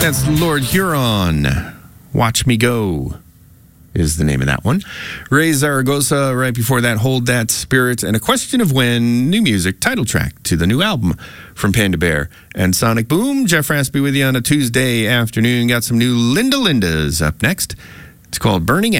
That's Lord Huron. Watch Me Go is the name of that one. Ray Zaragoza, right before that, Hold That Spirit, and A Question of When, new music, title track to the new album from Panda Bear and Sonic Boom. Jeff Raspy with you on a Tuesday afternoon. Got some new Linda Lindas up next. It's called Burning